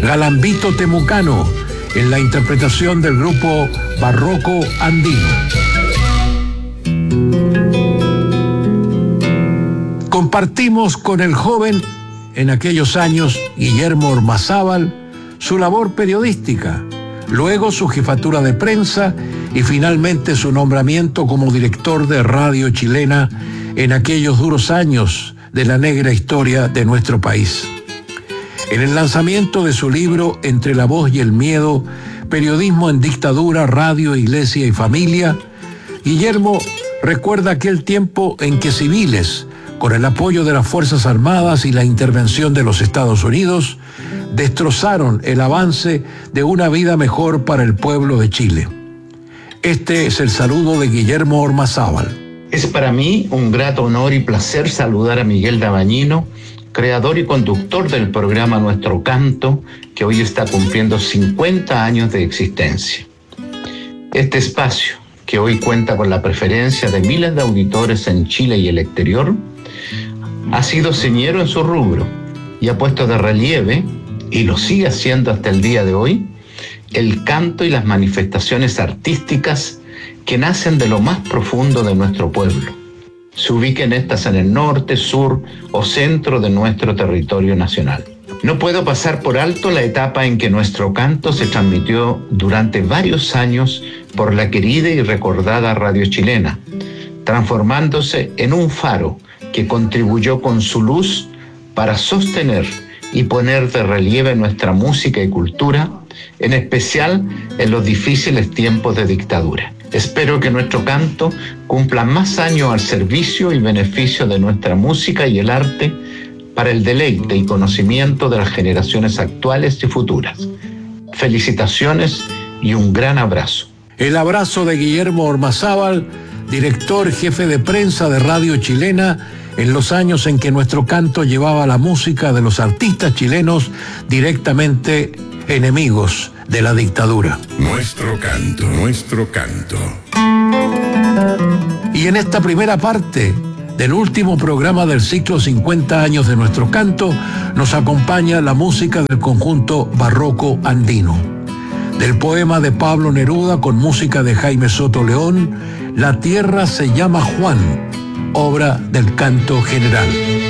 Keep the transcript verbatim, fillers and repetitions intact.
Galambito Temucano, en la interpretación del grupo Barroco Andino. Compartimos con el joven, en aquellos años, Guillermo Ormazábal, su labor periodística, luego su jefatura de prensa y finalmente su nombramiento como director de Radio Chilena en aquellos duros años de la negra historia de nuestro país. En el lanzamiento de su libro Entre la voz y el miedo, periodismo en dictadura, radio, iglesia y familia, Guillermo recuerda aquel tiempo en que civiles, con el apoyo de las Fuerzas Armadas y la intervención de los Estados Unidos, destrozaron el avance de una vida mejor para el pueblo de Chile. Este es el saludo de Guillermo Ormazábal. Es para mí un grato honor y placer saludar a Miguel Dabañino, creador y conductor del programa Nuestro Canto, que hoy está cumpliendo cincuenta años de existencia. Este espacio, que hoy cuenta con la preferencia de miles de auditores en Chile y el exterior, ha sido señero en su rubro y ha puesto de relieve, y lo sigue haciendo hasta el día de hoy, el canto y las manifestaciones artísticas que nacen de lo más profundo de nuestro pueblo. Se ubiquen estas en el norte, sur o centro de nuestro territorio nacional. No puedo pasar por alto la etapa en que nuestro canto se transmitió durante varios años por la querida y recordada Radio Chilena, transformándose en un faro que contribuyó con su luz para sostener y poner de relieve nuestra música y cultura, en especial en los difíciles tiempos de dictadura. Espero que nuestro canto cumpla más años al servicio y beneficio de nuestra música y el arte para el deleite y conocimiento de las generaciones actuales y futuras. Felicitaciones y un gran abrazo. El abrazo de Guillermo Ormazábal, director jefe de prensa de Radio Chilena, en los años en que nuestro canto llevaba la música de los artistas chilenos directamente enemigos de la dictadura. Nuestro canto, nuestro canto. Y en esta primera parte del último programa del ciclo cincuenta años de nuestro canto, nos acompaña la música del conjunto Barroco Andino. Del poema de Pablo Neruda con música de Jaime Soto León, La tierra se llama Juan, obra del canto general.